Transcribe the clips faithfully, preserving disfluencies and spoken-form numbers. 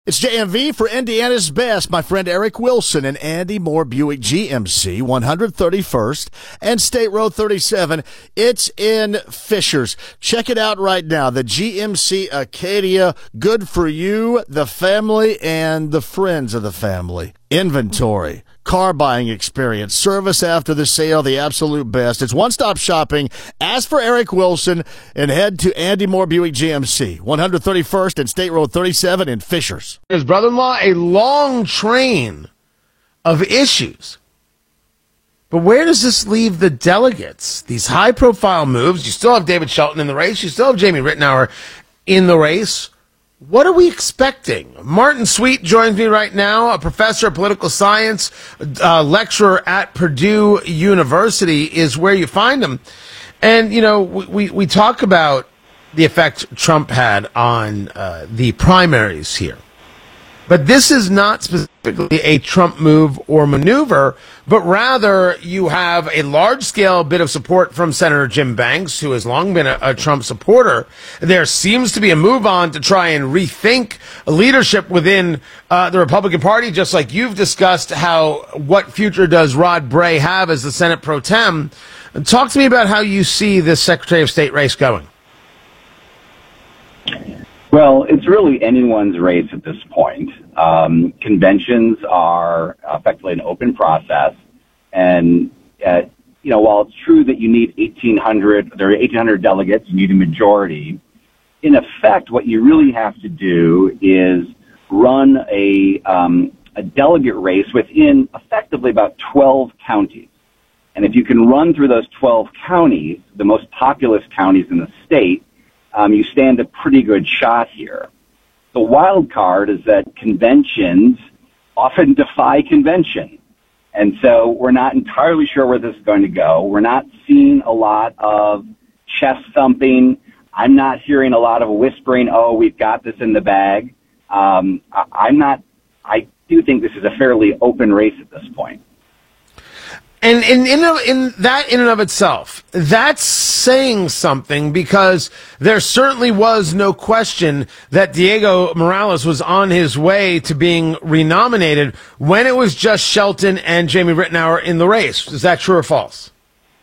It's J M V for Indiana's Best. My friend Eric Wilson and Andy Moore Buick G M C, one thirty-first and State Road thirty-seven. It's in Fishers. Check it out right now. The G M C Acadia, good for you, the family, and the friends of the family. Inventory, car buying experience, service after the sale, the absolute best. It's one-stop shopping. Ask for Eric Wilson and head to Andy Moore Buick G M C, one thirty-first and State Road thirty-seven in Fishers. His brother-in-law, a long train of issues. But where does this leave the delegates? These high-profile moves. You still have David Shelton in the race. You still have Jamie Ritenour in the race. What are we expecting? Martin Sweet joins me right now, a professor of political science, uh, lecturer at Purdue University is where you find him. And, you know, we, we talk about the effect Trump had on uh, the primaries here. But this is not specifically a Trump move or maneuver, but rather you have a large-scale bit of support from Senator Jim Banks, who has long been a, a Trump supporter. There seems to be a move on to try and rethink leadership within uh, the Republican Party, just like you've discussed how what future does Rod Bray have as the Senate pro tem. Talk to me about how you see this Secretary of State race going. Well, it's really anyone's race at this point. Um, conventions are effectively an open process. And, uh, you know, while it's true that you need eighteen hundred, there are eighteen hundred delegates, you need a majority. In effect, what you really have to do is run a, um, a delegate race within effectively about twelve counties. And if you can run through those twelve counties, the most populous counties in the state, Um, you stand a pretty good shot here. The wild card is that conventions often defy convention. And so we're not entirely sure where this is going to go. We're not seeing a lot of chest thumping. I'm not hearing a lot of whispering, oh, we've got this in the bag. Um, I, I'm not, I do think this is a fairly open race at this point. And in, in, in that in and of itself, that's saying something, because there certainly was no question that Diego Morales was on his way to being renominated when it was just Shelton and Jamie Ritenour in the race. Is that true or false?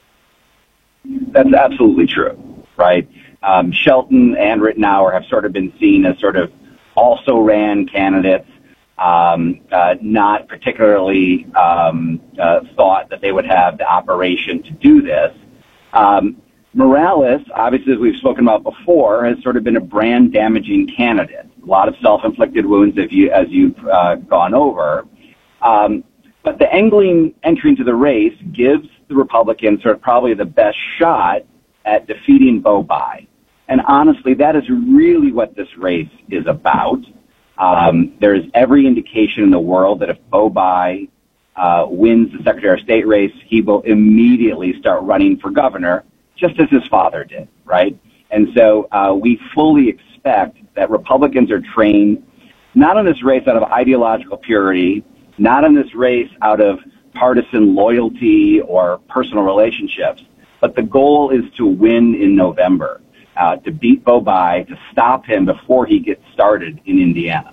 That's absolutely true, right? Um, Shelton and Ritenour have sort of been seen as sort of also ran candidates. Um, uh, not particularly um, uh, thought that they would have the operation to do this. Um, Morales, obviously, as we've spoken about before, has sort of been a brand-damaging candidate. A lot of self-inflicted wounds, if you, as you've uh, gone over. Um, but the angling entry into the race gives the Republicans sort of probably the best shot at defeating Bo Bai. And honestly, that is really what this race is about. Um, there's every indication in the world that if Bo Bai uh, wins the Secretary of State race, he will immediately start running for governor, just as his father did, right? And so uh, we fully expect that Republicans are trained not on this race out of ideological purity, not on this race out of partisan loyalty or personal relationships, but the goal is to win in November. Uh, to beat Bo Bai, to stop him before he gets started in Indiana.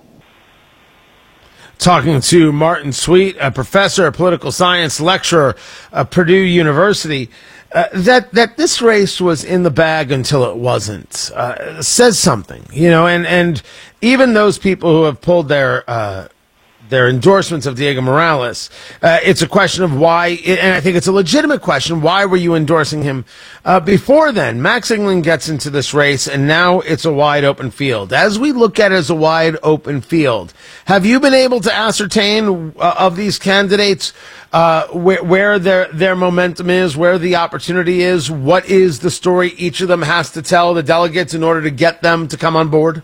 Talking to Martin Sweet, a professor of political science, lecturer at Purdue University, uh, that that this race was in the bag until it wasn't, uh, says something, you know, and, and even those people who have pulled their uh, their endorsements of Diego Morales, uh, it's a question of why, and I think it's a legitimate question, why were you endorsing him uh, before then? Max England gets into this race, and now it's a wide open field. As we look at it as a wide open field, have you been able to ascertain uh, of these candidates uh, where, where their, their momentum is, where the opportunity is, what is the story each of them has to tell the delegates in order to get them to come on board?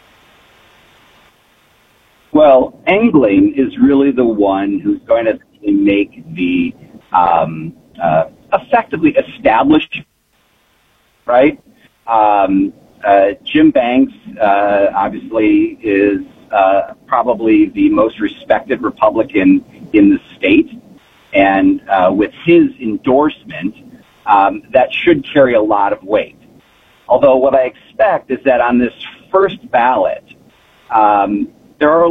Well, Engling is really the one who's going to make the um, uh, effectively established, right? Um, uh, Jim Banks uh, obviously is uh, probably the most respected Republican in the state, and uh, with his endorsement, um, that should carry a lot of weight. Although what I expect is that on this first ballot, um, there are